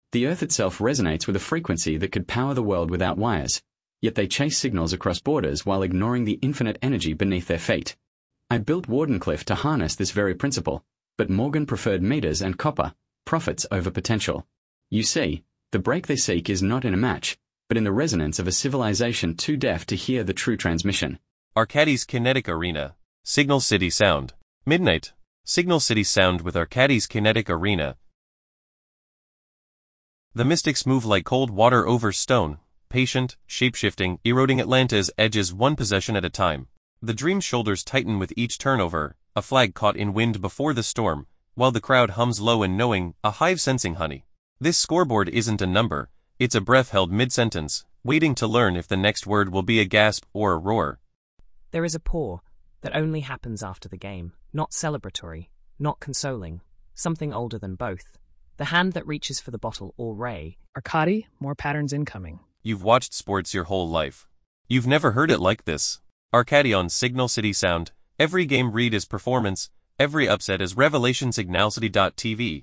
The Earth itself resonates with a frequency that could power the world without wires, yet they chase signals across borders while ignoring the infinite energy beneath their feet. I built Wardenclyffe to harness this very principle, but Morgan preferred meters and copper, profits over potential. You see, the break they seek is not in a match, but in the resonance of a civilization too deaf to hear the true transmission. Arcades Kinetic Arena, Signal City Sound. Midnight, Signal City Sound with Arcades Kinetic Arena. The mystics move like cold water over stone, patient, shape-shifting, eroding Atlanta's edges one possession at a time. The dream's shoulders tighten with each turnover, a flag caught in wind before the storm, while the crowd hums low and knowing, a hive sensing honey. This scoreboard isn't a number, it's a breath held mid-sentence, waiting to learn if the next word will be a gasp or a roar. There is a pause that only happens after the game, not celebratory, not consoling, something older than both. The hand that reaches for the bottle or ray. Arcadi, more patterns incoming. You've watched sports your whole life. You've never heard it like this. Arcadi on Signal City Sound, every game read is performance, every upset is revelation. Signalcity.tv.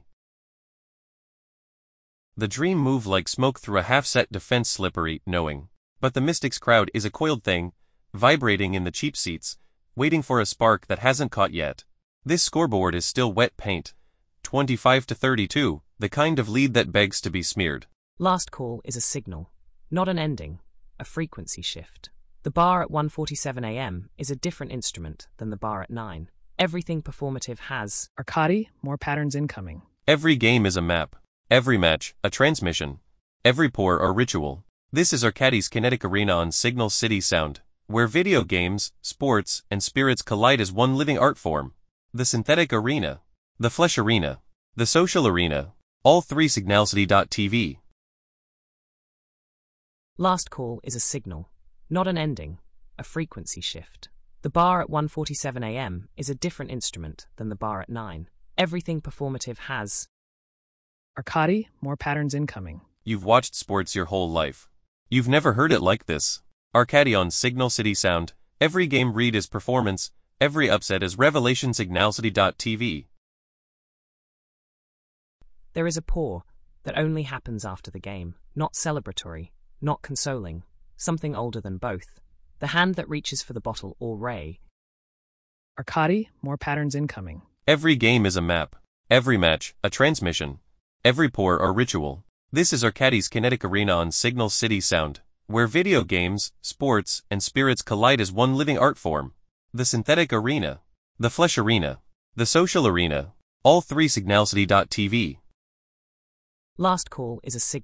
The dream move like smoke through a half-set defense, slippery, knowing. But the Mystics crowd is a coiled thing, vibrating in the cheap seats, waiting for a spark that hasn't caught yet. This scoreboard is still wet paint. 25-32, the kind of lead that begs to be smeared. Last call is a signal, not an ending, a frequency shift. The bar at 1:47 a.m. is a different instrument than the bar at 9. Everything performative has. Arcadi, more patterns incoming. Every game is a map. Every match, a transmission. Every pour, a ritual. This is Arcadi's Kinetic Arena on Signal City Sound, where video games, sports, and spirits collide as one living art form. The synthetic arena, the flesh arena, the social arena, all three. Signalcity.tv. Last call is a signal, not an ending, a frequency shift. The bar at 1:47 a.m. is a different instrument than the bar at 9. Everything performative has. Arcadi, more patterns incoming. You've watched sports your whole life. You've never heard it like this. Arcadi on Signal City Sound, every game read is performance, every upset is revelation. Signalcity.tv. There is a pause that only happens after the game, not celebratory, not consoling, something older than both. The hand that reaches for the bottle or ray. Arcadi, more patterns incoming. Every game is a map. Every match, a transmission. Every pour, a ritual. This is Arcadi's Kinetic Arena on Signal City Sound, where video games, sports, and spirits collide as one living art form. The synthetic arena, the flesh arena, the social arena, all three. Signalcity.tv. Last call is a signal.